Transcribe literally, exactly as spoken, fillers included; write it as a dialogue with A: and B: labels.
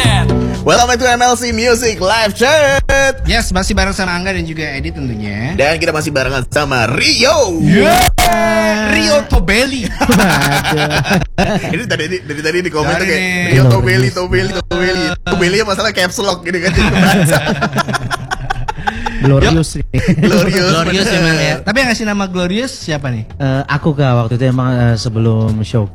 A: Chat.
B: Welcome back to M L C Music Live Chat.
C: Yes, masih bareng sama Angga dan juga Edi tentunya.
B: Dan kita masih barengan sama Rio.
C: Yeah. Rio Tobeli.
B: Ini tadi dari tadi di komen tuh
C: Dari
B: kayak
C: nih.
B: Rio Tobeli, Tobeli, Tobeli. Tobeli masalah caps lock gitu kan.
D: Glorious nih.
B: Glorious.
C: Glorious emang ya. Tapi yang ngasih nama Glorious siapa nih?
D: Eh, aku kak waktu itu emang eh, sebelum show